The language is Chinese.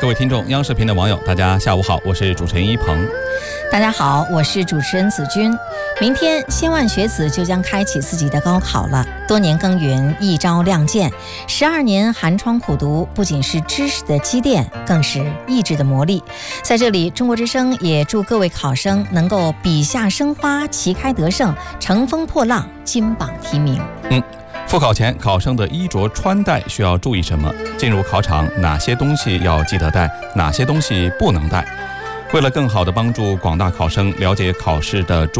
各位听众，央视频的网友，大家下午好，我是主持人一鹏。 大家好，我是主持人子君。明天千万学子就将开启自己的高考了，多年耕耘，一朝亮剑，12年寒窗苦读，不仅是知识的积淀，更是意志的磨砺。在这里，中国之声也祝各位考生能够笔下生花，旗开得胜，乘风破浪，金榜题名。 复考前，考生的衣着穿戴需要注意什么？进入考场，哪些东西要记得带，哪些东西不能带？为了更好地帮助广大考生了解考试的